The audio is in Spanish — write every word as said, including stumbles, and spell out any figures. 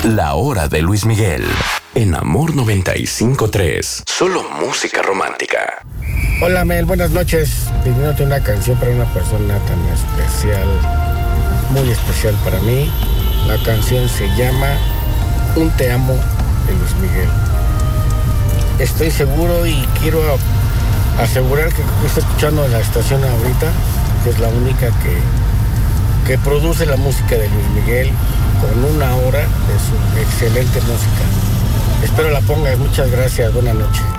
La Hora de Luis Miguel, en Amor noventa y cinco punto tres. Solo música romántica. Hola Mel, buenas noches. Pidiéndote una canción para una persona tan especial, muy especial para mí. La canción se llama Un te amo de Luis Miguel. Estoy seguro y quiero asegurar que estoy escuchando en la estación ahorita, que es la única que, que produce la música de Luis Miguel con una hora de su excelente música. Espero la pongas. Muchas gracias. Buenas noches.